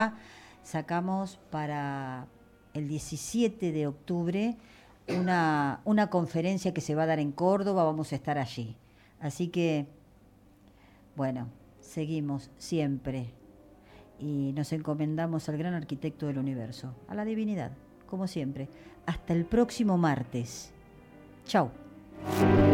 Sacamos para el 17 de octubre una conferencia que se va a dar en Córdoba, vamos a estar allí. Así que, bueno, seguimos siempre y nos encomendamos al gran arquitecto del universo, a la divinidad, como siempre. Hasta el próximo martes. Chau.